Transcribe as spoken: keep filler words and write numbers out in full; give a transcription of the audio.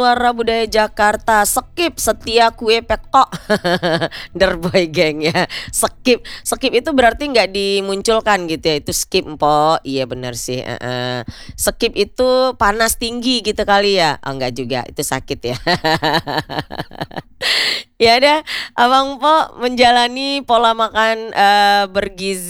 Suara budaya Jakarta, skip setia kue pekok. Derboy Gang ya, skip. Skip itu berarti nggak dimunculkan gitu ya, itu skip mpok, iya bener sih, heeh. Skip itu panas tinggi gitu kali ya? Oh enggak juga, itu sakit ya. Ya udah, Abang Mpok menjalani pola makan, eee, bergizi